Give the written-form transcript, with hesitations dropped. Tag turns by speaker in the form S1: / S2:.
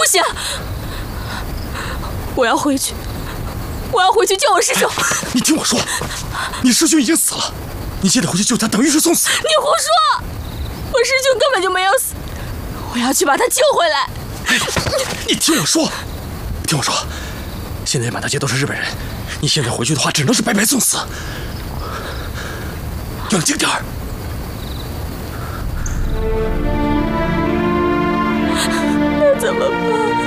S1: 行！我要回去，我要回去救我师兄。
S2: 你听我说，你师兄已经死了，你现在回去救他，等于是送死。
S1: 你胡说！我师兄根本就没有死，我要去把他救回来。
S2: 你听我说，听我说，现在满大街都是日本人，你现在回去的话，只能是白白送死。冷静点儿。
S1: 那怎么办？